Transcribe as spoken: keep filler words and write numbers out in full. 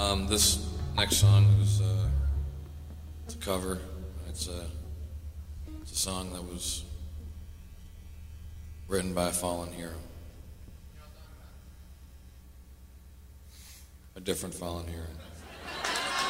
Um, this next song is uh, it's a cover. It's a it's a song that was written by a fallen hero, a different fallen hero.